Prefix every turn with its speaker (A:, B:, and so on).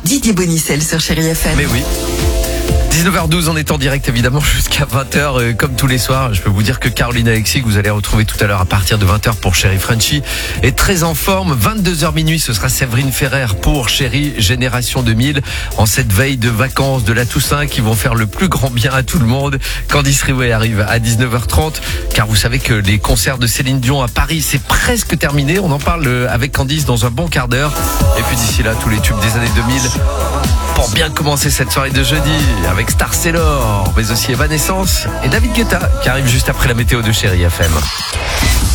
A: Didier Bonicel sur Chérie FM.
B: Mais oui. 19h12, on est en direct évidemment jusqu'à 20h comme tous les soirs. Je peux vous dire que Caroline Alexis, que vous allez retrouver tout à l'heure à partir de 20h pour Chérie Frenchy, est très en forme. 22h minuit, ce sera Séverine Ferrer pour Chérie Génération 2000 en cette veille de vacances de la Toussaint qui vont faire le plus grand bien à tout le monde. Candice Riouet arrive à 19h30 car vous savez que les concerts de Céline Dion à Paris, c'est presque terminé. On en parle avec Candice dans un bon quart d'heure. Et puis d'ici là, tous les tubes des années 2000 pour bien commencer cette soirée de jeudi avec Star Sailor, mais aussi Evanescence et David Guetta qui arrive juste après la météo de Chérie FM.